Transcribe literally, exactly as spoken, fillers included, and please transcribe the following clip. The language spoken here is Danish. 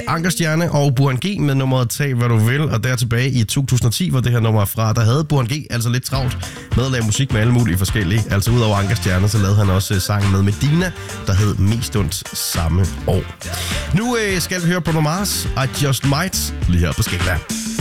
Ankerstjerne og Burhan G med nummeret Tag hvad du vil, og der tilbage i to tusind og ti, hvor det her nummer er fra, der havde Burhan G altså lidt travlt med at lave musik med alle mulige forskellige. Altså udover Ankerstjerne, så lavede han også sangen med Medina, der hed Mest ondt samme år. Nu øh, skal vi høre Bruno Mars, I Just Might, lige her på Skala.